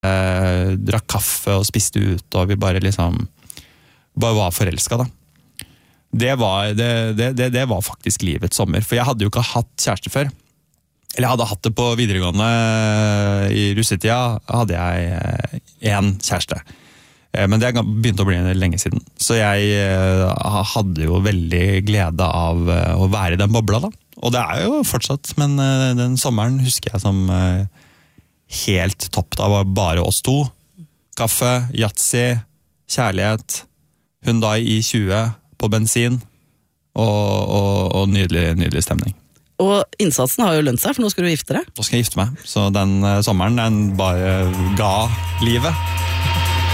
drakk kaffe og spiste ut, og vi bare var forelsket da. Det var faktisk livets sommer, for jeg hadde jo ikke hatt kjæreste før. Eller jeg hadde hatt det på videregående i russetida, hadde jeg en kjæreste. Men det begynte å bli lenge siden. Så jeg hadde jo veldig glede av å være i den bobla da. Og det jo fortsatt, men den sommeren husker jeg som helt topp. Da var bare oss to. Kaffe, yatzy, kjærlighet, Hyundai i20 på bensin, og nydelig stemning. Og innsatsen har jo lønt seg, for nå skal du gifte deg. Nå skal jeg gifte meg, så den sommeren den bare ga livet.